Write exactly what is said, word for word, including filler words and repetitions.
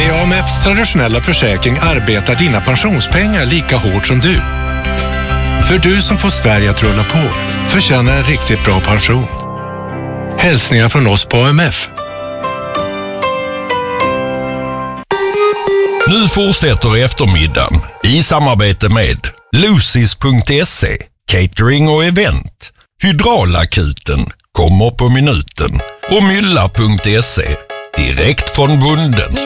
I A M F:s traditionella försäkring arbetar dina pensionspengar lika hårt som du. För du som får Sverige att rulla på förtjänar en riktigt bra pension. Hälsningar från oss på A M F. Nu fortsätter eftermiddagen i samarbete med Lucis punkt se, catering och event, Hydraulakuten, kommer på minuten och Mylla punkt se, direkt från bonden.